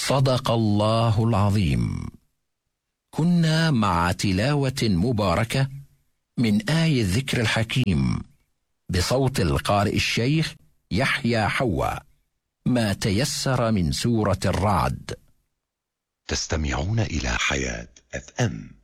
صدق الله العظيم. كنا مع تلاوة مباركة من آية الذكر الحكيم بصوت القارئ الشيخ يحيى حوا، ما تيسر من سورة الرعد. تستمعون إلى حياة FM.